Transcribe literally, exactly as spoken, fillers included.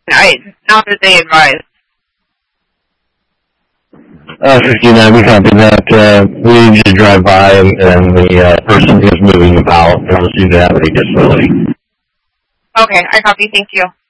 I, not that they advised. Uh, fifty-nine, we copy that. Uh, we need you to drive by, and, and the uh, person is moving about. I don't see that any disability. Okay, I copy. Thank you.